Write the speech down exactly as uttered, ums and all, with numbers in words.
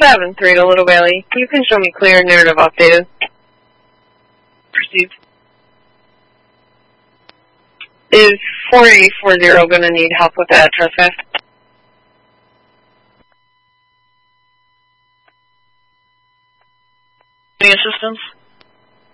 seven three to Little Bailey. You can show me clear narrative updated. Received. Is four eight four zero going to need help with that trespass? Any assistance?